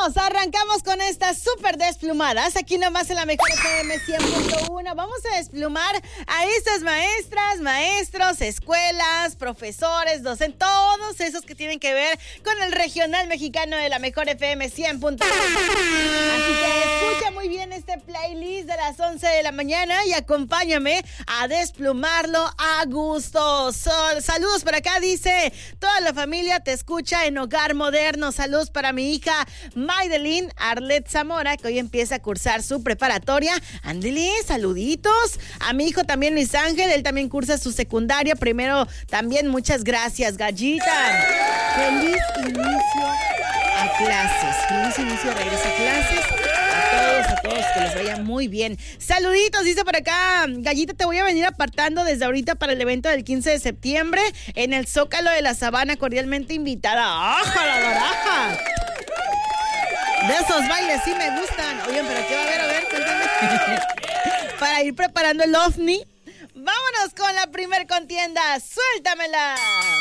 Arrancamos con estas súper desplumadas. Aquí nomás en la mejor FM 100.1. Vamos a desplumar a estas maestras, maestros, escuelas, profesores, docentes, todos esos que tienen que ver con el regional mexicano de la mejor FM 100.1. Así que escucha muy bien este playlist de las 11 de la mañana y acompáñame a desplumarlo a gusto. Saludos por acá, dice toda la familia te escucha en Hogar Moderno. Saludos para mi hija Maydelin Arlet Zamora, que hoy empieza a cursar su preparatoria. Ándele, saluditos. A mi hijo también Luis Ángel, él también cursa su secundaria. Primero también muchas gracias, Gallita. Feliz inicio a clases. Feliz inicio de regreso a clases. A todos, que les vaya muy bien. Saluditos, dice por acá, Gallita, te voy a venir apartando desde ahorita para el evento del 15 de septiembre en el Zócalo de la Sabana, cordialmente invitada. ¡Aja la baraja! De esos bailes sí me gustan. Oye, pero ¿qué va a haber? A ver, cuéntame. Para ir preparando el ovni. Vámonos con la primer contienda. ¡Suéltamela!